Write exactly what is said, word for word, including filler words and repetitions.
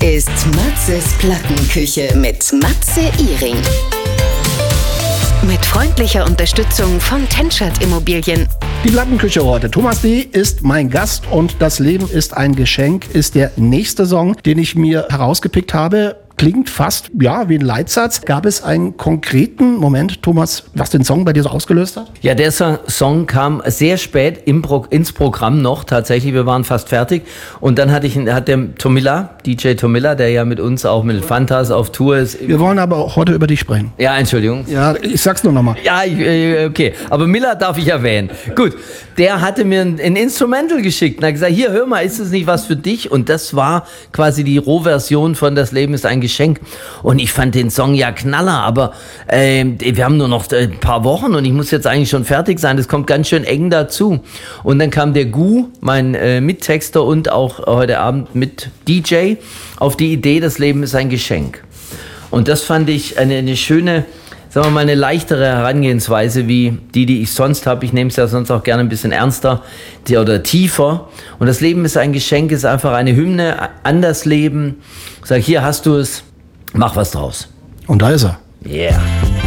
ist Matzes Plattenküche mit Matze Iring. Mit freundlicher Unterstützung von Tenschert Immobilien. Die Plattenküche heute. Thomas D. ist mein Gast und Das Leben ist ein Geschenk ist der nächste Song, den ich mir herausgepickt habe. Klingt fast, ja, wie ein Leitsatz. Gab es einen konkreten Moment, Thomas, was den Song bei dir so ausgelöst hat? Ja, der Song kam sehr spät im Pro- ins Programm noch, tatsächlich. Wir waren fast fertig. Und dann hatte ich, hat der Tomilla, D J Tomilla, der ja mit uns auch mit Fantas auf Tour ist. Wir wollen aber auch heute über dich sprechen. Ja, Entschuldigung. Ja, ich sag's nur nochmal. Ja, ich, okay. Aber Miller darf ich erwähnen. Gut. Der hatte mir ein, ein Instrumental geschickt und hat gesagt, hier, hör mal, ist das nicht was für dich? Und das war quasi die Rohversion von Das Leben ist ein Geschenk. Und ich fand den Song ja knaller, aber äh, wir haben nur noch ein paar Wochen und ich muss jetzt eigentlich schon fertig sein. Das kommt ganz schön eng dazu. Und dann kam der Gu, mein äh, Mittexter und auch heute Abend mit D J, auf die Idee, Das Leben ist ein Geschenk. Und das fand ich eine, eine schöne, sagen wir mal, eine leichtere Herangehensweise wie die, die ich sonst habe. Ich nehme es ja sonst auch gerne ein bisschen ernster die, oder tiefer. Und Das Leben ist ein Geschenk, ist einfach eine Hymne an das Leben. Sag, hier hast du es, mach was draus. Und da ist er. Yeah.